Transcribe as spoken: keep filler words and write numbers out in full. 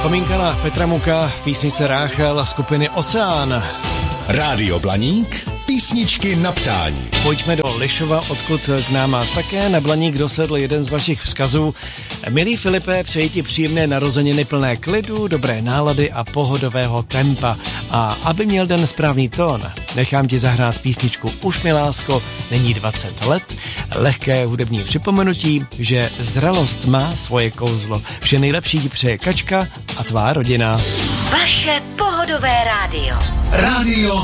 Vzpomínka na Petra Muka, písnice Ráchel skupiny Oceán. Rádio Blaník, písničky na přání. Pojďme do Lišova, odkud k nám také na Blaník dosedl jeden z vašich vzkazů. Milý Filipe, přeji ti příjemné narozeniny plné klidu, dobré nálady a pohodového tempa. A aby měl den správný tón, nechám ti zahrát písničku Už mi lásko, není dvacet let. Lehké hudební připomenutí, že zralost má svoje kouzlo. Vše nejlepší ti přeje Kačka a tvá rodina. Vaše pohodové rádio. Rádio